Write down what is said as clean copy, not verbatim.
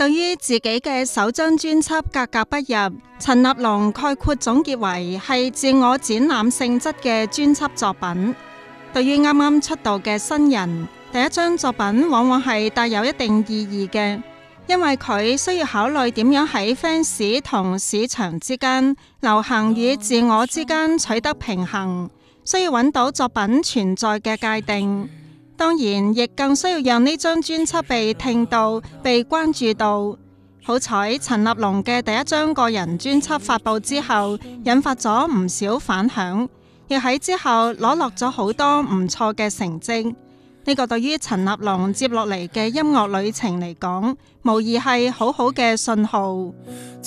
對於自己嘅首張專輯格格不入，陳立農概括總結為係自我展覽性質嘅專輯作品。對於啱啱出道嘅新人，第一張作品往往係帶有一定意義嘅，因為佢需要考慮點樣喺 fans 同市場之間、流行與自我之間取得平衡，需要揾到作品存在嘅界定。當然，亦更需要讓呢張專輯被聽到、被關注到。好彩，陳立農嘅第一張個人專輯發佈之後，引發咗唔少反響，亦喺之後攞落咗好多唔錯嘅成績。呢個對於陳立農接落嚟嘅音樂旅程嚟講，無疑係好好嘅信號。